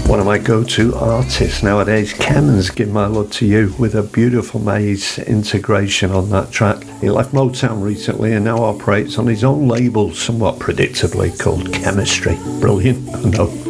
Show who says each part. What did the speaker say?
Speaker 1: One of my go-to artists nowadays, Kems, Give My Love to You, with a beautiful Maze integration on that track. He left Motown recently and now operates on his own label, somewhat predictably, called Chemistry. Brilliant, I know.